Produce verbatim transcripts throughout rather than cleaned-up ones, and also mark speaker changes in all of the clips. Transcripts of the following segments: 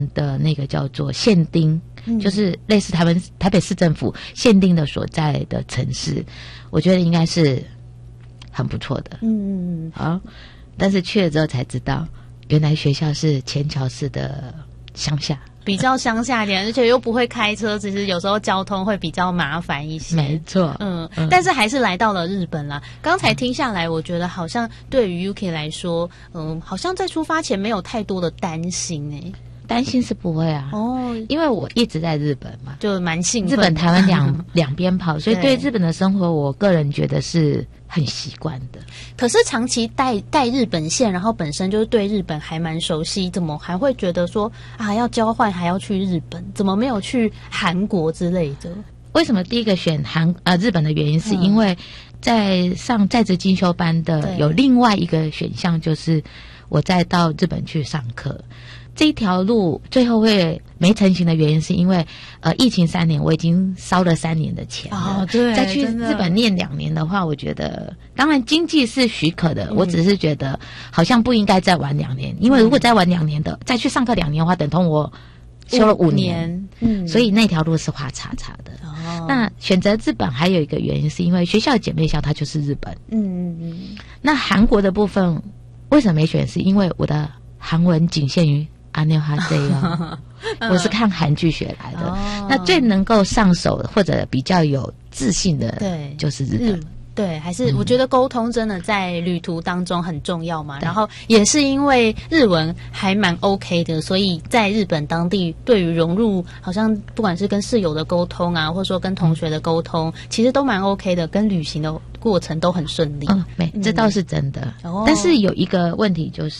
Speaker 1: 的那个叫做县町，嗯、就是类似台湾台北市政府县町的所在的城市，我觉得应该是很不错的。嗯嗯嗯。好，但是去了之后才知道，原来学校是前桥市的乡下。
Speaker 2: 比较乡下一点，而且又不会开车，其实有时候交通会比较麻烦一些。
Speaker 1: 没错，
Speaker 2: 嗯，嗯但是还是来到了日本啦。刚才听下来，我觉得好像对于 Yuki 来说，嗯，好像在出发前没有太多的担心诶、欸。
Speaker 1: 担心是不会啊，哦，因为我一直在日本嘛，
Speaker 2: 就蛮兴奋。
Speaker 1: 日本、台湾两两边跑，所以对日本的生活，我个人觉得是很习惯的。
Speaker 2: 可是长期带带日本线，然后本身就是对日本还蛮熟悉，怎么还会觉得说啊要交换还要去日本？怎么没有去韩国之类的？
Speaker 1: 为什么第一个选韩呃日本的原因，是因为在上在职进修班的有另外一个选项，就是我再到日本去上课。这一条路最后会没成型的原因，是因为呃疫情三年，我已经烧了三年的钱了。
Speaker 2: 哦，对，
Speaker 1: 再去日本念两年的话，我觉得当然经济是许可的，嗯、我只是觉得好像不应该再玩两年，因为如果再玩两年的，再去上课两年的话，等同我修了五年，五年嗯，所以那条路是画叉叉的。哦，那选择日本还有一个原因，是因为学校姐妹校它就是日本。嗯嗯嗯。那韩国的部分为什么没选？是因为我的韩文仅限于阿妞哈这哦，我是看韩剧学来的。哦、那最能够上手或者比较有自信的，对，就是日本。
Speaker 2: 对，还是我觉得沟通真的在旅途当中很重要嘛。嗯、然后也是因为日文还蛮 OK 的，所以在日本当地对于融入，好像不管是跟室友的沟通啊，或者说跟同学的沟通，嗯、其实都蛮 OK 的，跟旅行的过程都很顺利。
Speaker 1: 嗯，没，这倒是真的。嗯、但是有一个问题就是，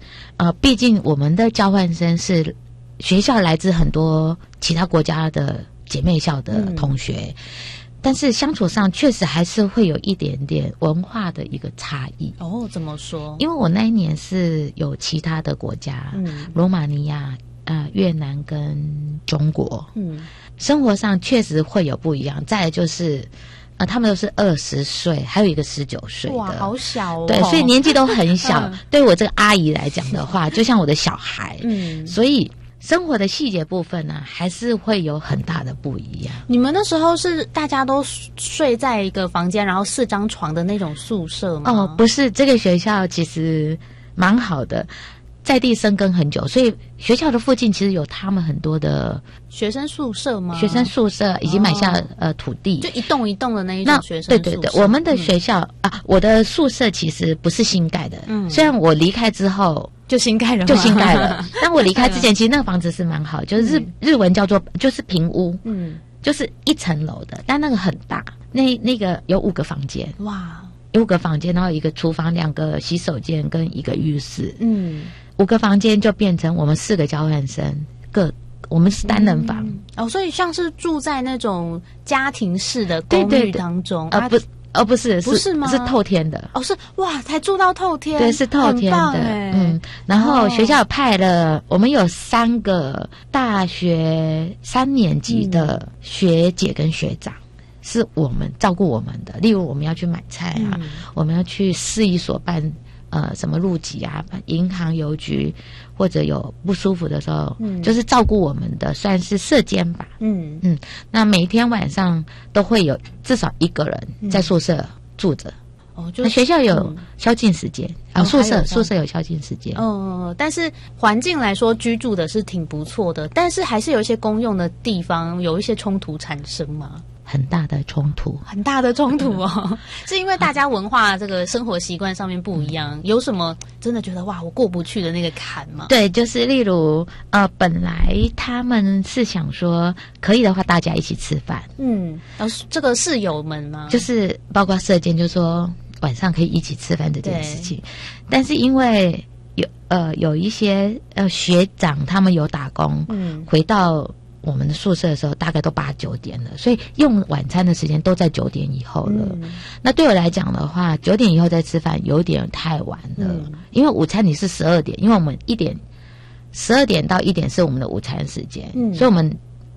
Speaker 1: 呃，毕竟我们的交换生是学校来自很多其他国家的姐妹校的同学。嗯，但是相处上确实还是会有一点点文化的一个差异。
Speaker 2: 哦，怎么说？
Speaker 1: 因为我那一年是有其他的国家，嗯，罗马尼亚、呃越南跟中国，嗯，生活上确实会有不一样。再来就是，呃，他们都是二十岁，还有一个十九岁的，
Speaker 2: 哇，好小哦。
Speaker 1: 对，所以年纪都很小。嗯、对我这个阿姨来讲的话，就像我的小孩，嗯，所以生活的细节部分呢，还是会有很大的不一样。
Speaker 2: 你们那时候是大家都睡在一个房间，然后四张床的那种宿舍吗？
Speaker 1: 哦，不是，这个学校其实蛮好的，在地生根很久，所以学校的附近其实有他们很多的
Speaker 2: 学生宿舍吗？
Speaker 1: 学生宿舍已经买下、哦、呃土地，
Speaker 2: 就一栋一栋的那一种学生宿舍。
Speaker 1: 对对对，我们的学校、嗯、啊，我的宿舍其实不是新盖的，嗯，虽然我离开之后。
Speaker 2: 就新盖了，
Speaker 1: 就新盖了。但我离开之前，其实那个房子是蛮好，就是日、嗯、日文叫做就是平屋，嗯，就是一层楼的，但那个很大，那那个有五个房间，哇，有五个房间，然后一个厨房、两个洗手间跟一个浴室，嗯，五个房间就变成我们四个交换生各。我们是单人房、嗯、
Speaker 2: 哦，所以像是住在那种家庭式的公寓当中，
Speaker 1: 啊不。哦，不是，
Speaker 2: 不是吗？
Speaker 1: 是透天的。
Speaker 2: 哦，是哇，才住到透天，
Speaker 1: 对，是透天的。嗯，然后学校派了，哦、我们有三个大学三年级的学姐跟学长，嗯、是我们照顾我们的。例如，我们要去买菜啊，嗯、我们要去市役所办呃什么入籍啊，银行、邮局。或者有不舒服的时候，嗯，就是照顾我们的，算是舍监吧。嗯嗯，那每天晚上都会有至少一个人在宿舍住着。哦、嗯，就学校有宵禁时间，啊、嗯，宿舍宿舍有宵禁时间。
Speaker 2: 嗯，但是环境来说居住的是挺不错的，但是还是有一些公用的地方有一些冲突产生嘛。
Speaker 1: 很大的冲突，
Speaker 2: 很大的冲突哦，是因为大家文化这个生活习惯上面不一样，有什么真的觉得哇我过不去的那个坎吗？
Speaker 1: 对，就是例如呃，本来他们是想说可以的话大家一起吃饭，嗯，
Speaker 2: 然后这个室友们吗？
Speaker 1: 就是包括舍监就说晚上可以一起吃饭这件事情，但是因为有呃有一些呃学长他们有打工，嗯，回到我们的宿舍的时候大概都八九点了，所以用晚餐的时间都在九点以后了、嗯、那对我来讲的话九点以后再吃饭有点太晚了、嗯、因为午餐你是十二点，因为我们一点十二点到一点是我们的午餐时间、嗯、所以我们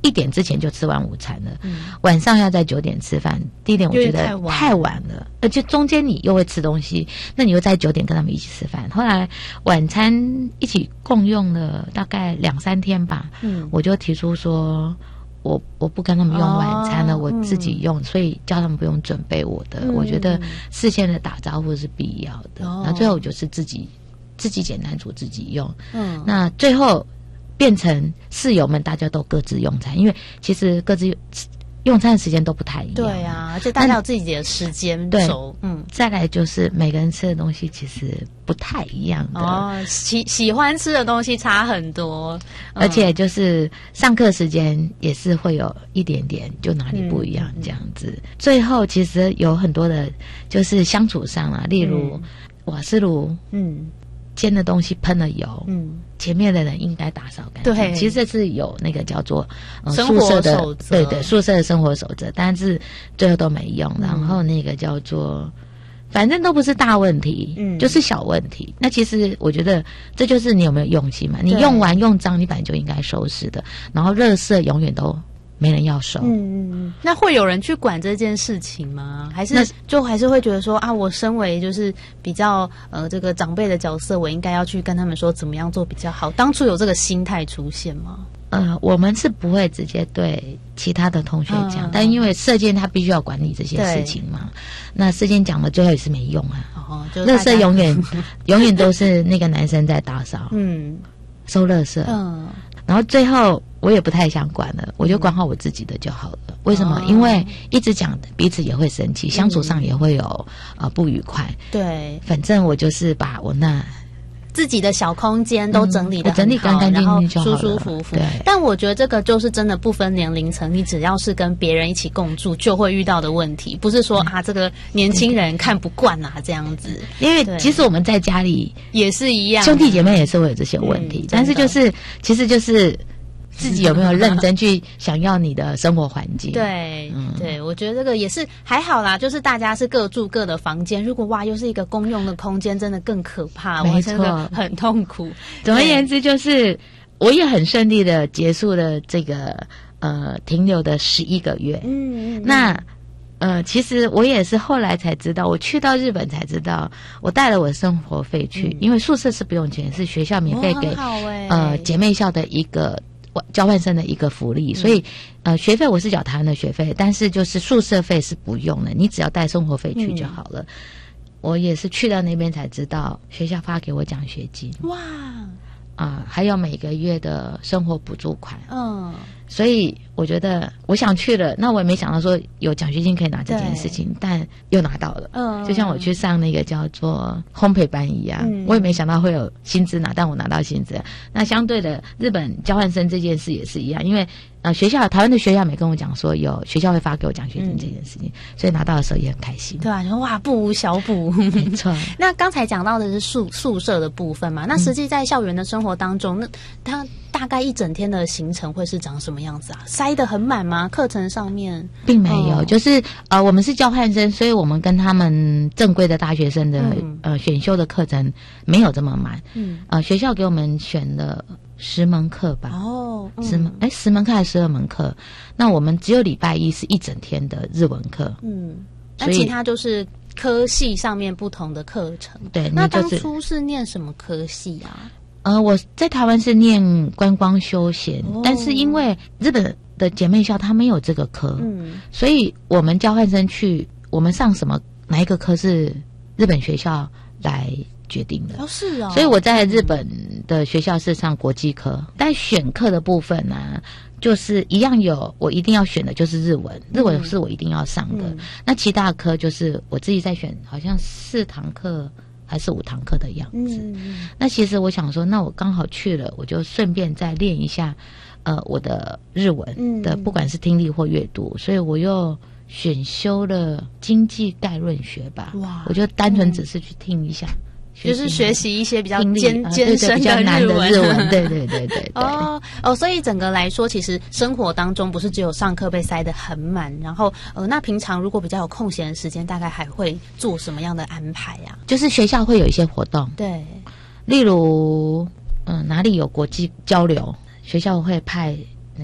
Speaker 1: 一点之前就吃完午餐了，嗯、晚上要在九点吃饭。第一点我觉得太晚了，而且中间你又会吃东西，那你又在九点跟他们一起吃饭。后来晚餐一起共用了大概两三天吧，嗯、我就提出说。我我不跟他们用晚餐了，哦、我自己用，嗯、所以叫他们不用准备我的。嗯、我觉得事先的打招呼是必要的。哦、那最后我就是自己自己简单煮自己用。嗯，那最后变成室友们大家都各自用餐，因为其实各自用餐的时间都不太一样。
Speaker 2: 对啊，而且大家有自己的时间轴。嗯，
Speaker 1: 再来就是每个人吃的东西其实不太一样的。
Speaker 2: 哦，喜喜欢吃的东西差很多，
Speaker 1: 嗯、而且就是上课时间也是会有一点点就哪里不一样这样子。嗯、最后其实有很多的，就是相处上啊，例如瓦斯炉，嗯。煎的东西喷了油，嗯，前面的人应该打扫干净。对，其实这是有那个叫做、呃、宿舍的守则，对对，宿舍的生活守则，但是最后都没用。嗯、然后那个叫做，反正都不是大问题，嗯，就是小问题。那其实我觉得这就是你有没有用心嘛？你用完用脏，你本来就应该收拾的。然后垃圾永远都没人要收。
Speaker 2: 嗯嗯，那会有人去管这件事情吗？还是就还是会觉得说啊，我身为就是比较呃这个长辈的角色，我应该要去跟他们说怎么样做比较好？当初有这个心态出现吗？
Speaker 1: 呃，我们是不会直接对其他的同学讲，嗯、但因为社监他必须要管理这些事情嘛，那社监讲了最后也是没用啊。哦，垃圾永远永远都是那个男生在打扫，嗯，收垃圾，嗯。然后最后我也不太想管了，我就管好我自己的就好了。嗯、为什么？哦、因为一直讲彼此也会生气，相处上也会有呃不愉快。对，反正我就是把我那
Speaker 2: 自己的小空间都整理得很好，嗯、整理干干净净就好了，然后舒舒服服。对。但我觉得这个就是真的不分年龄层，你只要是跟别人一起共住，就会遇到的问题，不是说、嗯、啊这个年轻人看不惯啊这样子。
Speaker 1: 因为其实我们在家里
Speaker 2: 也是一样，
Speaker 1: 兄弟姐妹也是会有这些问题，嗯、但是就是其实就是。自己有没有认真去想要你的生活环境？
Speaker 2: 对，嗯、对，我觉得这个也是还好啦，就是大家是各住各的房间。如果哇，又是一个公用的空间，真的更可怕，
Speaker 1: 没错，
Speaker 2: 很痛苦。
Speaker 1: 总而言之，就是我也很顺利的结束了这个呃停留的十一个月。嗯，嗯那呃，其实我也是后来才知道，我去到日本才知道，我带了我的生活费去，嗯、因为宿舍是不用钱，是学校免费给、欸、呃姐妹校的一个。交换生的一个福利，所以呃学费我是缴台湾的学费，但是就是宿舍费是不用的，你只要带生活费去就好了。嗯、我也是去到那边才知道，学校发给我奖学金，哇啊、呃，还有每个月的生活补助款，嗯，所以我觉得我想去了，那我也没想到说有奖学金可以拿这件事情，但又拿到了，嗯，就像我去上那个叫做烘焙班一样，嗯、我也没想到会有薪资拿，但我拿到薪资。那相对的，日本交换生这件事也是一样，因为呃学校台湾的学校没跟我讲说有学校会发给我奖学金这件事情，嗯、所以拿到的时候也很开心。
Speaker 2: 对啊，说哇不无小补，
Speaker 1: 没错。
Speaker 2: 那刚才讲到的是宿宿舍的部分嘛，那实际在校园的生活当中，那他大概一整天的行程会是长什么样子啊？塞得很满吗？课程上面
Speaker 1: 并没有，哦、就是呃，我们是交换生，所以我们跟他们正规的大学生的、嗯、呃选修的课程没有这么满。嗯，呃，学校给我们选了十门课吧。哦，嗯、十门哎，十门课还是十二门课？那我们只有礼拜一是一整天的日文课。
Speaker 2: 嗯，那其他就是科系上面不同的课程。
Speaker 1: 对，
Speaker 2: 那当初是念什么科系啊？
Speaker 1: 呃，我在台湾是念观光休闲，哦、但是因为日本的姐妹校它没有这个科，嗯，所以我们交换生去，我们上什么哪一个科是日本学校来决定的。
Speaker 2: 哦，是哦。
Speaker 1: 所以我在日本的学校是上国际科，但选课的部分呢、啊，就是一样有我一定要选的就是日文，日文是我一定要上的。嗯、那其他科就是我自己在选，好像四堂课。还是五堂课的样子。嗯，那其实我想说，那我刚好去了，我就顺便再练一下，呃，我的日文的，不管是听力或阅读，所以我又选修了经济概论学吧。哇，我就单纯只是去听一下。嗯
Speaker 2: 就是学习一些比较艰艰深的
Speaker 1: 日文，日文，对对对对对。
Speaker 2: 哦哦，所以整个来说，其实生活当中不是只有上课被塞得很满，然后呃，那平常如果比较有空闲的时间，大概还会做什么样的安排呀、啊？
Speaker 1: 就是学校会有一些活动，
Speaker 2: 对，
Speaker 1: 例如嗯、呃、哪里有国际交流，学校会派那个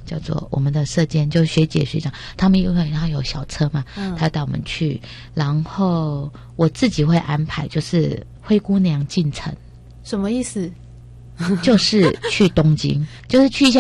Speaker 1: 叫做我们的社监，就是学姐学长，他们因为他有小车嘛，
Speaker 2: 嗯
Speaker 1: 他带我们去，然后我自己会安排，就是灰姑娘进城，
Speaker 2: 什么意思？
Speaker 1: 就是去东京，就是去一些